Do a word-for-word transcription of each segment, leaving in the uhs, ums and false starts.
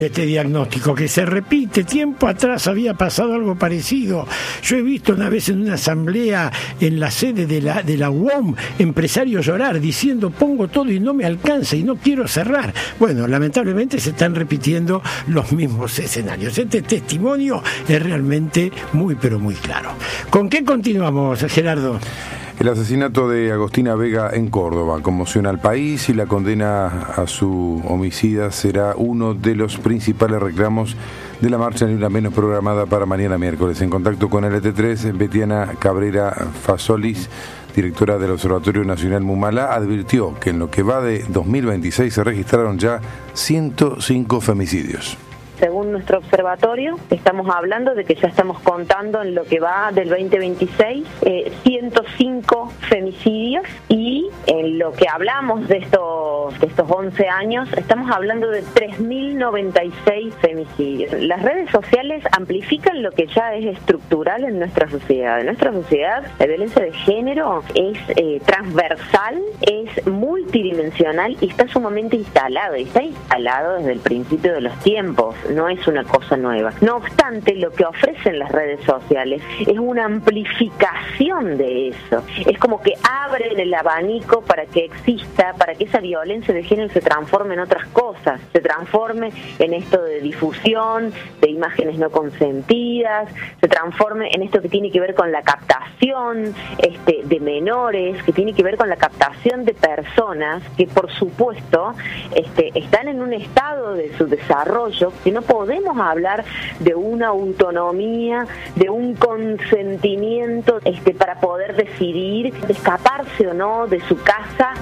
Este diagnóstico que se repite, tiempo atrás había pasado algo parecido. Yo he visto una vez en una asamblea en la sede de la, de la U O M, empresarios llorar diciendo pongo todo y no me alcanza y no quiero cerrar. Bueno, lamentablemente se están repitiendo los mismos escenarios. Este testimonio es realmente muy pero muy claro. ¿Con qué continuamos, Gerardo? El asesinato de Agostina Vega en Córdoba conmociona al país y la condena a su homicida será uno de los principales reclamos de la marcha Ni Una Menos programada para mañana miércoles. En contacto con L T tres, Betiana Cabrera Fasolis, directora del Observatorio Nacional Mumala, advirtió que en lo que va de dos mil veintiséis se registraron ya ciento cinco femicidios. Según nuestro observatorio, estamos hablando de que ya estamos contando en lo que va del veinte veintiséis eh, ciento cinco femicidios, y en lo que hablamos de estos, de estos once años, estamos hablando de tres mil noventa y seis femicidios. Las redes sociales amplifican lo que ya es estructural en nuestra sociedad. En nuestra sociedad la violencia de género es eh, transversal, es multidimensional y está sumamente instalado, y está instalado desde el principio de los tiempos. No es una cosa nueva. No obstante, lo que ofrecen las redes sociales es una amplificación de eso. Es como que abren el abanico para que exista, para que esa violencia de género se transforme en otras cosas, se transforme en esto de difusión, de imágenes no consentidas, se transforme en esto que tiene que ver con la captación este, de menores, que tiene que ver con la captación de personas que, por supuesto, este, están en un estado de su desarrollo que no podemos hablar de una autonomía, de un consentimiento este, para poder decidir de escaparse o no de su casa.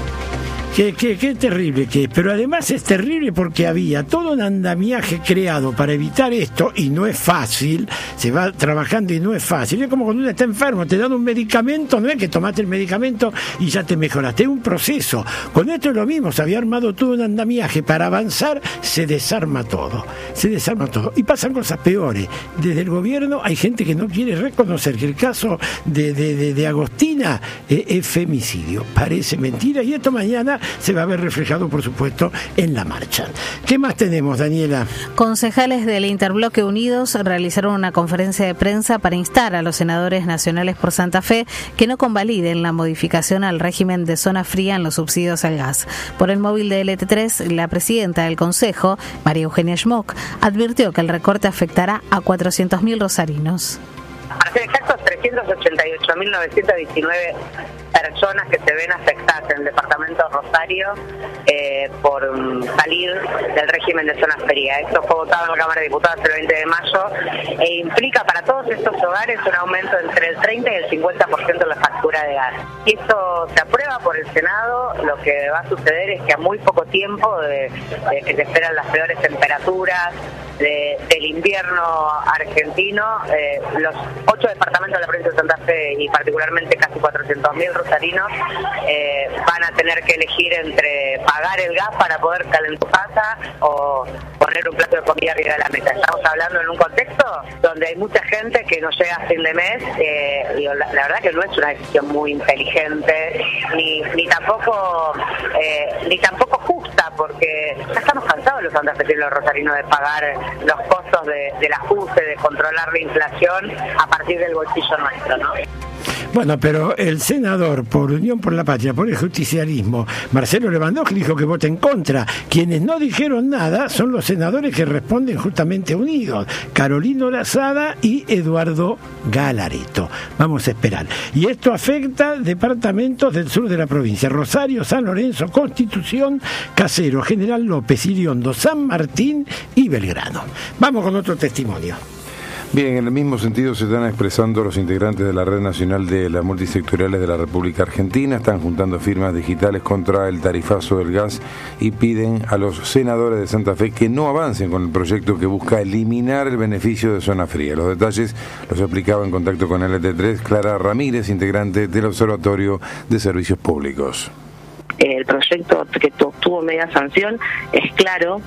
Qué, qué, qué terrible que es, pero además es terrible porque había todo un andamiaje creado para evitar esto, y no es fácil, se va trabajando y no es fácil. Es como cuando uno está enfermo, te dan un medicamento, no es que tomaste el medicamento y ya te mejoraste, es un proceso. Con esto es lo mismo, se había armado todo un andamiaje para avanzar, se desarma todo, se desarma todo, y pasan cosas peores. Desde el gobierno hay gente que no quiere reconocer que el caso de, de, de, de Agostina eh, es femicidio, parece mentira, y esto mañana se va a ver reflejado, por supuesto, en la marcha. ¿Qué más tenemos, Daniela? Concejales del Interbloque Unidos realizaron una conferencia de prensa para instar a los senadores nacionales por Santa Fe que no convaliden la modificación al régimen de zona fría en los subsidios al gas. Por el móvil de L T tres, la presidenta del Consejo, María Eugenia Schmock, advirtió que el recorte afectará a cuatrocientos mil rosarinos. Para ser exactos, trescientos ochenta y ocho mil novecientos diecinueve personas que se ven afectadas en el departamento de Rosario eh, por um, salir del régimen de zona fría. Esto fue votado en la Cámara de Diputados el veinte de mayo e implica para todos estos hogares un aumento entre el treinta y el cincuenta por ciento de la factura de gas. Si esto se aprueba por el Senado, lo que va a suceder es que a muy poco tiempo de, de que se esperan las peores temperaturas de, del invierno argentino, eh, los ocho departamentos de la provincia de Santa Fe y particularmente casi cuatrocientos mil rosarinos eh, van a tener que elegir entre pagar el gas para poder calentar su casa o poner un plato de comida arriba de la mesa. Estamos hablando en un contexto donde hay mucha gente que no llega a fin de mes. Eh, digo, la, la verdad que no es una decisión muy inteligente ni, ni tampoco eh, ni tampoco justa, porque ya estamos cansados los santafesinos y los rosarinos de pagar los costos de, del ajuste, de controlar la inflación a partir del bolsillo nuestro, ¿no? Bueno, pero el senador por Unión por la Patria, por el justicialismo, Marcelo Lewandowski, dijo que vota en contra. Quienes no dijeron nada son los senadores que responden justamente unidos, Carolina Lazada y Eduardo Galareto. Vamos a esperar. Y esto afecta departamentos del sur de la provincia: Rosario, San Lorenzo, Constitución, Casero, General López, Iriondo, San Martín y Belgrano. Vamos con otro testimonio. Bien, en el mismo sentido se están expresando los integrantes de la Red Nacional de las Multisectoriales de la República Argentina. Están juntando firmas digitales contra el tarifazo del gas y piden a los senadores de Santa Fe que no avancen con el proyecto que busca eliminar el beneficio de zona fría. Los detalles los explicaba en contacto con L T tres Clara Ramírez, integrante del Observatorio de Servicios Públicos. El proyecto que obtuvo media sanción es claro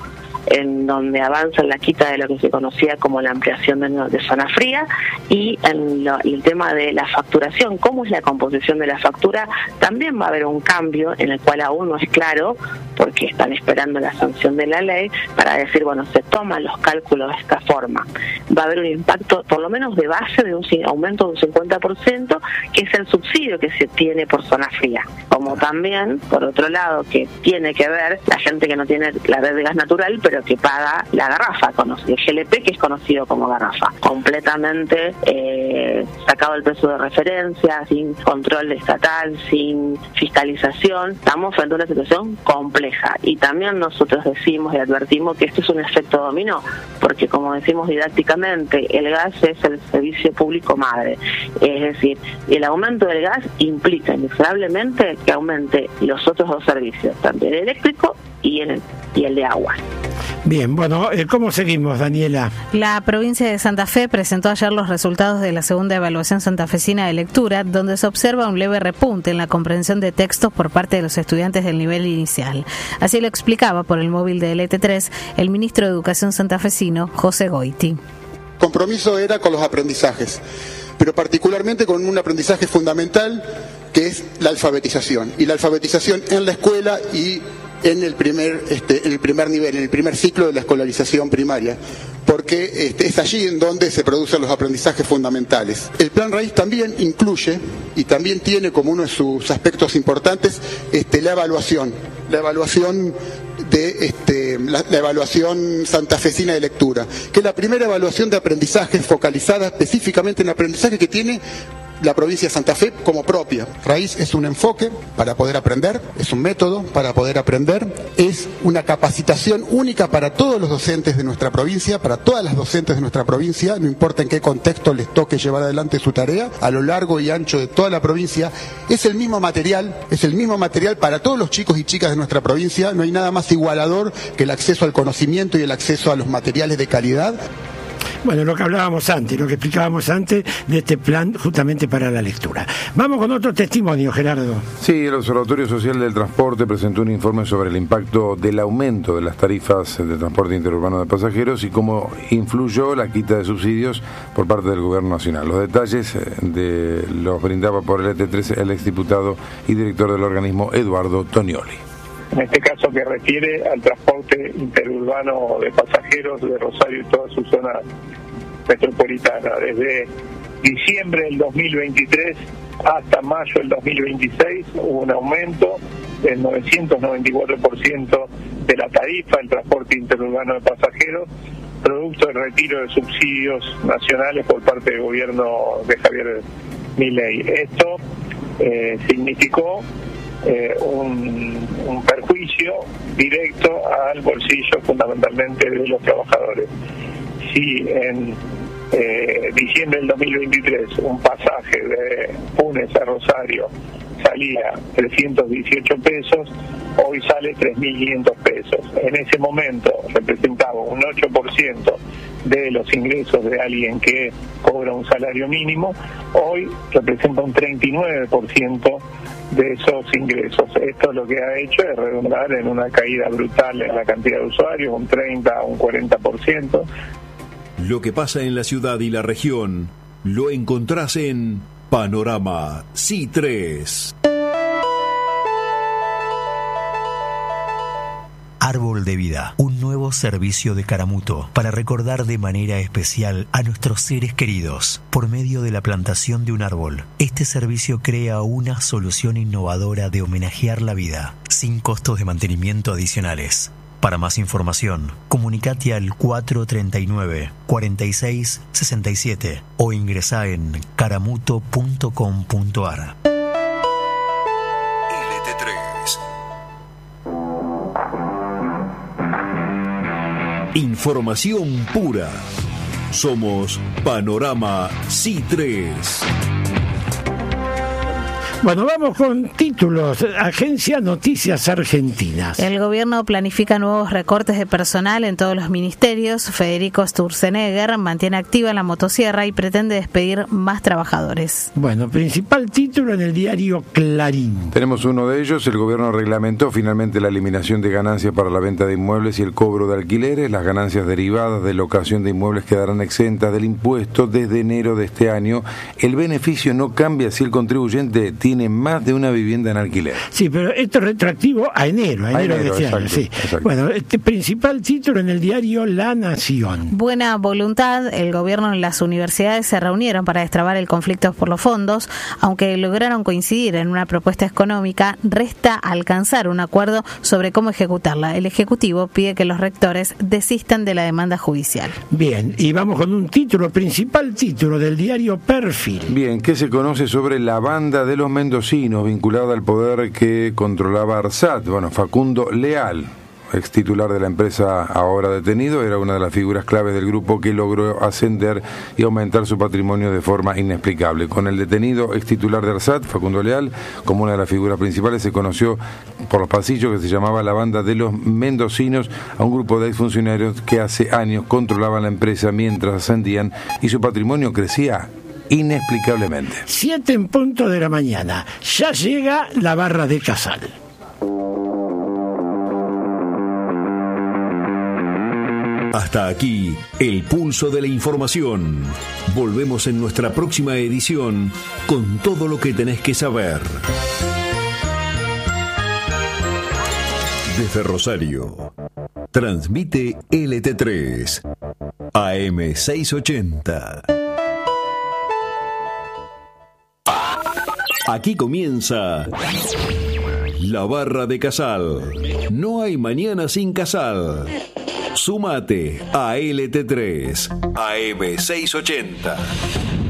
en donde avanza en la quita de lo que se conocía como la ampliación de, de zona fría, y en lo, el tema de la facturación, cómo es la composición de la factura, también va a haber un cambio en el cual aún no es claro, porque están esperando la sanción de la ley para decir, bueno, se toman los cálculos de esta forma. Va a haber un impacto, por lo menos de base, de un aumento de un cincuenta por ciento, que es el subsidio que se tiene por zona fría. Como también, por otro lado, que tiene que ver la gente que no tiene la red de gas natural, pero que paga la garrafa, el G L P, que es conocido como garrafa, completamente eh, sacado el precio de referencia, sin control estatal, sin fiscalización. Estamos frente a una situación compleja, y también nosotros decimos y advertimos que esto es un efecto dominó, porque como decimos didácticamente, el gas es el servicio público madre, es decir, el aumento del gas implica inexorablemente que aumente los otros dos servicios, tanto el eléctrico y el, y el de agua. Bien, bueno, ¿cómo seguimos, Daniela? La provincia de Santa Fe presentó ayer los resultados de la segunda evaluación santafesina de lectura, donde se observa un leve repunte en la comprensión de textos por parte de los estudiantes del nivel inicial. Así lo explicaba por el móvil de L T tres el ministro de Educación santafesino, José Goiti. Compromiso era con los aprendizajes, pero particularmente con un aprendizaje fundamental que es la alfabetización, y la alfabetización en la escuela y en el primer este, en el primer nivel, en el primer ciclo de la escolarización primaria, porque este, es allí en donde se producen los aprendizajes fundamentales. El Plan Raíz también incluye y también tiene como uno de sus aspectos importantes este, la evaluación, la evaluación de este, la, la evaluación santafesina de lectura, que es la primera evaluación de aprendizaje focalizada específicamente en aprendizaje que tiene la provincia de Santa Fe como propia. Raíz es un enfoque para poder aprender, es un método para poder aprender, es una capacitación única para todos los docentes de nuestra provincia, para todas las docentes de nuestra provincia, no importa en qué contexto les toque llevar adelante su tarea, a lo largo y ancho de toda la provincia. Es el mismo material, es el mismo material para todos los chicos y chicas de nuestra provincia. No hay nada más igualador que el acceso al conocimiento y el acceso a los materiales de calidad. Bueno, lo que hablábamos antes, lo que explicábamos antes de este plan justamente para la lectura. Vamos con otro testimonio, Gerardo. Sí, el Observatorio Social del Transporte presentó un informe sobre el impacto del aumento de las tarifas de transporte interurbano de pasajeros y cómo influyó la quita de subsidios por parte del Gobierno Nacional. Los detalles de los brindaba por el L T tres el exdiputado y director del organismo, Eduardo Tonioli. En este caso que refiere al transporte interurbano de pasajeros de Rosario y toda su zona metropolitana. Desde diciembre del dos mil veintitrés hasta mayo del dos mil veintiséis hubo un aumento del novecientos noventa y cuatro por ciento de la tarifa del transporte interurbano de pasajeros, producto del retiro de subsidios nacionales por parte del gobierno de Javier Milei. Esto eh, significó Eh, un, un perjuicio directo al bolsillo fundamentalmente de los trabajadores. Si en eh, diciembre del dos mil veintitrés un pasaje de Funes a Rosario salía trescientos dieciocho pesos, hoy sale tres mil quinientos pesos. En ese momento representaba un ocho por ciento de los ingresos de alguien que cobra un salario mínimo, hoy representa un treinta y nueve por ciento de esos ingresos. Esto lo que ha hecho es redundar en una caída brutal en la cantidad de usuarios, un treinta, un cuarenta por ciento. Lo que pasa en la ciudad y la región lo encontrás en Panorama C I tres. Árbol de Vida, un nuevo servicio de Caramuto para recordar de manera especial a nuestros seres queridos por medio de la plantación de un árbol. Este servicio crea una solución innovadora de homenajear la vida, sin costos de mantenimiento adicionales. Para más información, comunicate al cuatro treinta y nueve, cuarenta y seis, sesenta y siete o ingresá en caramuto punto com punto ar. L T tres. Información pura. Somos Panorama C I tres. Bueno, vamos con títulos. Agencia Noticias Argentinas. El gobierno planifica nuevos recortes de personal en todos los ministerios. Federico Sturzenegger mantiene activa la motosierra y pretende despedir más trabajadores. Bueno, principal título en el diario Clarín. Tenemos uno de ellos. El gobierno reglamentó finalmente la eliminación de ganancias para la venta de inmuebles y el cobro de alquileres. Las ganancias derivadas de locación de inmuebles quedarán exentas del impuesto desde enero de este año. El beneficio no cambia si el contribuyente tiene más de una vivienda en alquiler. Sí, pero esto es retroactivo a enero, a enero, a enero de este exacto, año. Sí. Exacto. Bueno, este principal título en el diario La Nación. Buena voluntad. El gobierno y las universidades se reunieron para destrabar el conflicto por los fondos. Aunque lograron coincidir en una propuesta económica, resta alcanzar un acuerdo sobre cómo ejecutarla. El Ejecutivo pide que los rectores desistan de la demanda judicial. Bien, y vamos con un título, principal título del diario Perfil. Bien, ¿qué se conoce sobre la banda de los mendocinos vinculada al poder que controlaba ARSAT? Bueno, Facundo Leal, ex titular de la empresa ahora detenido, era una de las figuras claves del grupo que logró ascender y aumentar su patrimonio de forma inexplicable. Con el detenido ex titular de ARSAT, Facundo Leal, como una de las figuras principales, se conoció por los pasillos que se llamaba la banda de los mendocinos, a un grupo de exfuncionarios que hace años controlaban la empresa mientras ascendían y su patrimonio crecía inexplicablemente. Siete en punto de la mañana. Ya llega la barra de Casal. Hasta aquí, el pulso de la información. Volvemos en nuestra próxima edición con todo lo que tenés que saber. Desde Rosario, transmite L T tres, A M seiscientos ochenta. Aquí comienza la barra de Casal. No hay mañana sin Casal. Súmate a L T tres, A M seiscientos ochenta.